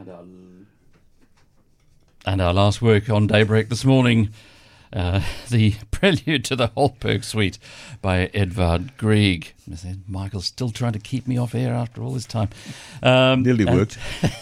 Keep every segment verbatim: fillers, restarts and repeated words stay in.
And our, and our last work on Daybreak this morning, uh, the prelude to the Holberg Suite by Edvard Grieg. Michael's still trying to keep me off air after all this time. Um, Nearly worked.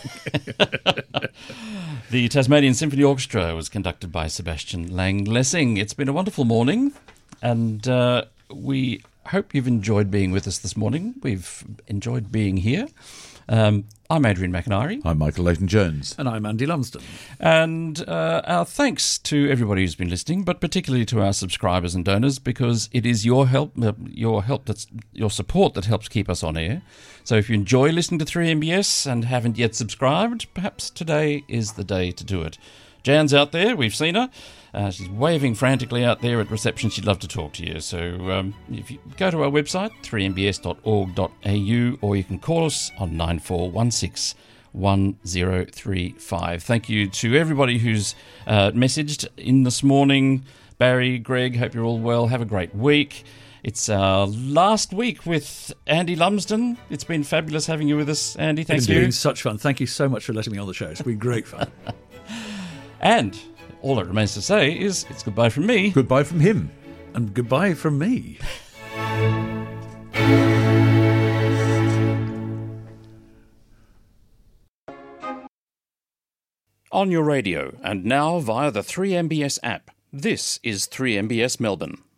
The Tasmanian Symphony Orchestra was conducted by Sebastian Lang-Lessing. It's been a wonderful morning, and uh, we hope you've enjoyed being with us this morning. We've enjoyed being here. Um, I'm Adrian McIntyre. I'm Michael Leighton-Jones. And I'm Andy Lumsden. And uh, our thanks to everybody who's been listening, but particularly to our subscribers and donors, because it is your help, uh, your help that's your support that helps keep us on air. So if you enjoy listening to three M B S and haven't yet subscribed, perhaps today is the day to do it. Jan's out there. We've seen her. Uh, she's waving frantically out there at reception. She'd love to talk to you. So um, if you go to our website, three m b s dot org dot a u, or you can call us on nine four one six one zero three five. Thank you to everybody who's uh, messaged in this morning. Barry, Greg, hope you're all well. Have a great week. It's our last week with Andy Lumsden. It's been fabulous having you with us, Andy. Thank It's you. It's been such fun. Thank you so much for letting me on the show. It's been great fun. And all it remains to say is it's goodbye from me. Goodbye from him. And goodbye from me. On your radio and now via the three M B S app. This is three M B S Melbourne.